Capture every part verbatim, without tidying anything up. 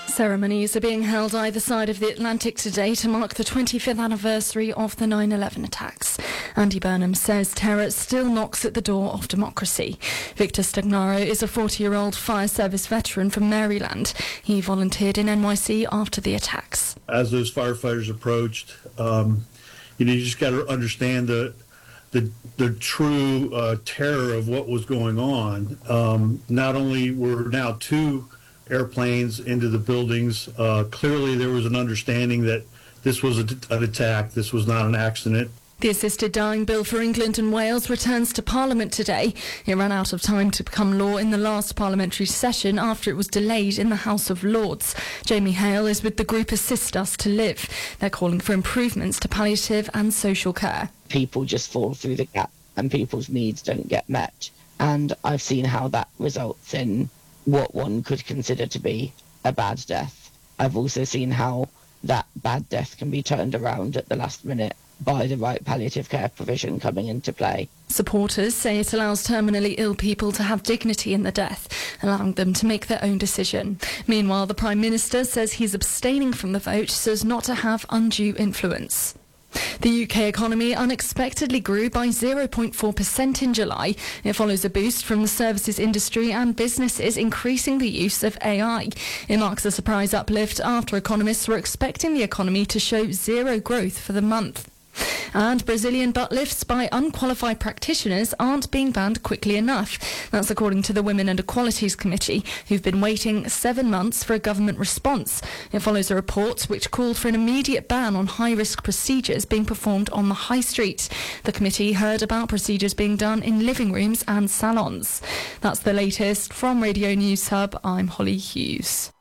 Ceremonies are being held either side of the Atlantic today to mark the twenty-fifth anniversary of the nine eleven attacks. Andy Burnham says terror still knocks at the door of democracy. Victor Stagnaro is a forty-year-old fire service veteran from Maryland. He volunteered in N Y C after the attacks. As those firefighters approached, um, you know, you just got to understand the the, the true uh, terror of what was going on. Um, not only were now two airplanes into the buildings. Uh, clearly, there was an understanding that this was a, an attack. This was not an accident. The assisted dying bill for England and Wales returns to Parliament today. It ran out of time to become law in the last parliamentary session after it was delayed in the House of Lords. Jamie Hale is with the group Assist Us to Live. They're calling for improvements to palliative and social care. People just fall through the gap and people's needs don't get met. And I've seen how that results in what one could consider to be a bad death. I've also seen how that bad death can be turned around at the last minute by the right palliative care provision coming into play. Supporters say it allows terminally ill people to have dignity in their death, allowing them to make their own decision. Meanwhile, the Prime Minister says he's abstaining from the vote so as not to have undue influence. The U K economy unexpectedly grew by zero point four percent in July. It follows a boost from the services industry and businesses increasing the use of A I. It marks a surprise uplift after economists were expecting the economy to show zero growth for the month. And Brazilian butt lifts by unqualified practitioners aren't being banned quickly enough. That's according to the Women and Equalities Committee, who've been waiting seven months for a government response. It follows a report which called for an immediate ban on high-risk procedures being performed on the high street. The committee heard about procedures being done in living rooms and salons. That's the latest from Radio News Hub. I'm Holly Hughes.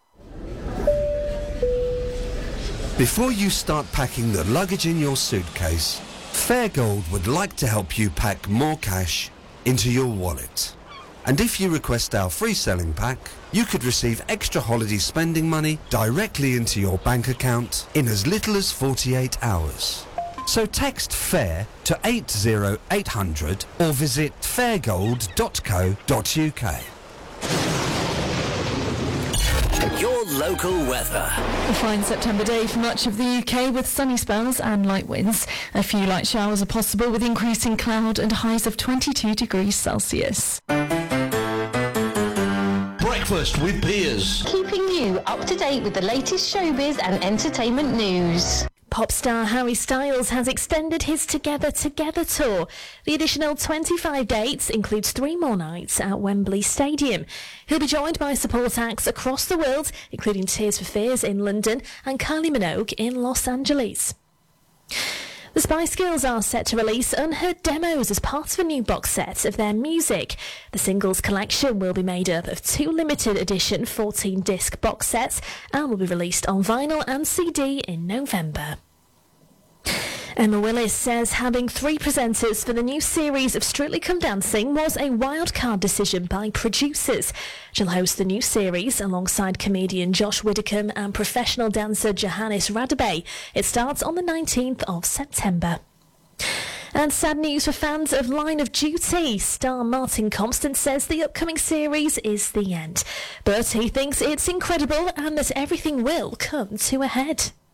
Before you start packing the luggage in your suitcase, Fairgold would like to help you pack more cash into your wallet. And if you request our free selling pack, you could receive extra holiday spending money directly into your bank account in as little as forty-eight hours. So text FAIR to eight zero eight hundred or visit fairgold dot co dot uk. Your local weather. A fine September day for much of the U K with sunny spells and light winds. A few light showers are possible with increasing cloud and highs of twenty-two degrees Celsius. Breakfast with Piers. Keeping you up to date with the latest showbiz and entertainment news. Pop star Harry Styles has extended his Together Together tour. The additional twenty-five dates includes three more nights at Wembley Stadium. He'll be joined by support acts across the world, including Tears for Fears in London and Kylie Minogue in Los Angeles. The Spice Girls are set to release unheard demos as part of a new box set of their music. The singles collection will be made up of two limited edition fourteen disc box sets and will be released on vinyl and C D in November. Emma Willis says having three presenters for the new series of Strictly Come Dancing was a wildcard decision by producers. She'll host the new series alongside comedian Josh Widdicombe and professional dancer Johannes Radebe. It starts on the nineteenth of September. And sad news for fans of Line of Duty. Star Martin Constant says the upcoming series is the end. But he thinks it's incredible and that everything will come to a head.